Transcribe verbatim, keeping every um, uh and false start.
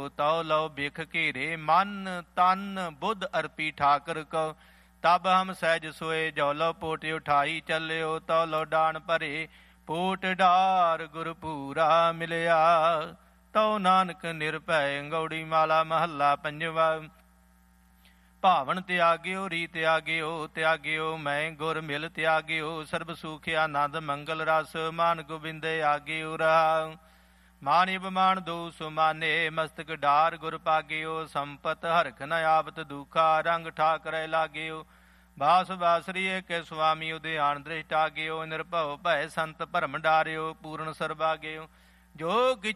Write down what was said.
ਤਉ ਲਉ ਬਿਖ ਘੇਰੇ ਮਨ ਤਨ ਬੁੱਧ ਅਰਪੀ ਠਾਕਰ ਕਉ। ਤਬ ਹਮ ਸਹਿਜ ਸੋਏ ਜੋ ਲਉ ਪੋਟ ਉਠਾਈ ਚੱਲਿਓ ਤਉ ਲਉ ਡਾਨ ਭਰੇ ਪੋਟ ਡਾਰ ਗੁਰ ਪੂਰਾ ਮਿਲਿਆ। ਤਉ ਨਾਨਕ ਨਿਰਭੈ ਗੌੜੀ ਮਾਲਾ ਮਹੱਲਾ ਪੰਜਵਾ। ਭਾਵਨ ਤਿਆਗਿਓ ਰੀ ਤਿਆਗਿਓ ਤਿਆਗਿਓ ਮੈਂ ਗੁਰ ਮਿਲ ਤਿਆਗਿਓ। ਸਰਬ ਸੁਖ ਆਨੰਦ ਮੰਗਲ ਰਸ ਮਾਨ ਗੋਬਿੰਦ ਆਗਿਓ ਰਹਾਉ। ਮਾਨ ਅਭਿਮਾਨ ਦੋ ਸੁਮਾਨੇ ਮਸਤਕ ਡਾਰ ਗੁਰ ਪਾਗਿਓ। ਸੰਪਤ ਹਰਖ ਨ ਆਵਤ ਦੁਖਾ ਰੰਗ ਠਾਕਰੇ ਲਾਗਿਓ। ਬਾਸ ਬਾਸਰੀਏ ਕੇ ਸੁਆਮੀ ਉਦਿਆਨ ਦ੍ਰਿਸ਼ਟ ਆਗਿਓ। ਨਿਰਭਉ ਭੈ ਸੰਤ ਭਰਮ ਡਾਰਿਓ ਪੂਰਨ ਸਰਬਾਗਿਓ। ਜੋ ਕਿਛ